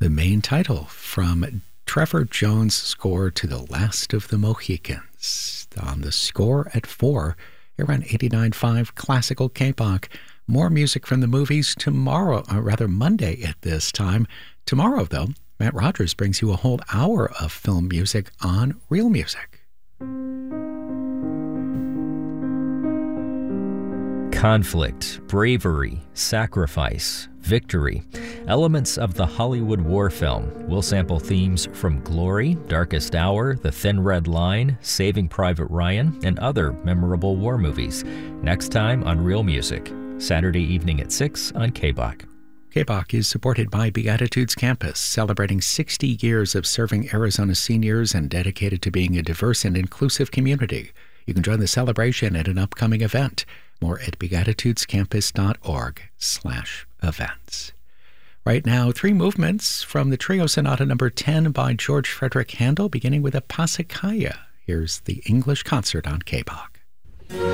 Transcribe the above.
the main title from Trevor Jones' score to The Last of the Mohicans. On the score at 4, here on 89.5 Classical K-Bach. More music from the movies tomorrow, or rather Monday at this time. Tomorrow, though, Matt Rogers brings you a whole hour of film music on Real Music. Conflict, bravery, sacrifice, victory. Elements of the Hollywood war film will sample themes from Glory, Darkest Hour, The Thin Red Line, Saving Private Ryan, and other memorable war movies. Next time on Real Music, Saturday evening at 6 on K-Bach. K-Bach is supported by Beatitudes Campus, celebrating 60 years of serving Arizona seniors and dedicated to being a diverse and inclusive community. You can join the celebration at an upcoming event. More at beatitudescampus.org/events. Right now, 3 movements from the Trio Sonata No. 10 by George Frederick Handel, beginning with a Passacaglia. Here's the English concert on K-Bach.